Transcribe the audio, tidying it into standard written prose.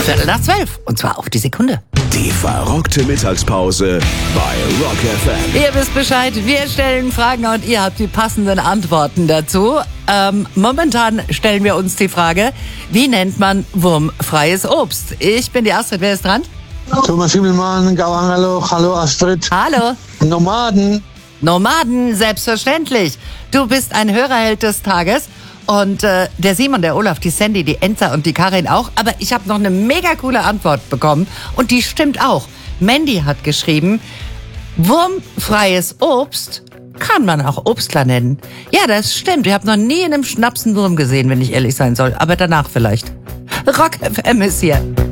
12:15. Und zwar auf die Sekunde. Die verrückte Mittagspause bei Rock FM. Ihr wisst Bescheid, wir stellen Fragen und ihr habt die passenden Antworten dazu. Momentan stellen wir uns die Frage, wie nennt man wurmfreies Obst? Ich bin die Astrid, wer ist dran? Thomas Himmelmann, Gauangelo, hallo Astrid. Hallo. Nomaden, selbstverständlich. Du bist ein Hörerheld des Tages. Und der Simon, der Olaf, die Sandy, die Enza und die Karin auch. Aber ich habe noch eine mega coole Antwort bekommen. Und die stimmt auch. Mandy hat geschrieben, wurmfreies Obst kann man auch Obstler nennen. Ja, das stimmt. Ich habe noch nie in einem Schnaps einen Wurm gesehen, wenn ich ehrlich sein soll. Aber danach vielleicht. Rock FM ist hier.